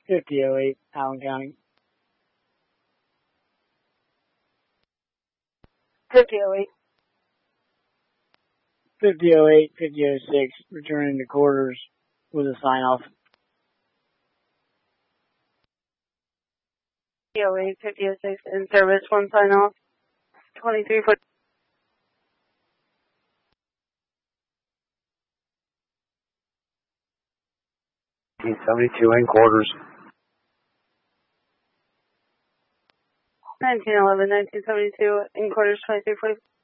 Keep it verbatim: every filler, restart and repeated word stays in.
fifty oh eight, Allen County. fifty oh eight. fifty oh eight, fifty oh six, returning to quarters with a sign-off. fifty oh eight, fifty oh six, in service, one sign-off. twenty-three foot. nineteen seventy-two, in quarters. nineteen eleven, nineteen seventy-two, in quarters, twenty-three forty.